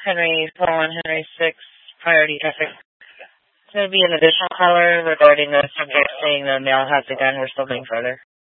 Henry 41, Henry 6, priority traffic. It's going to be an additional caller regarding the subject saying the male has a gun. We're still going further.